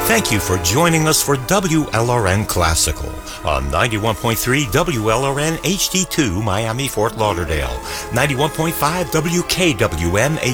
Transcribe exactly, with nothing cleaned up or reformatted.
Thank you for joining us for W L R N Classical on ninety-one point three W L R N H D two Miami, Fort Lauderdale, ninety-one point five W K W M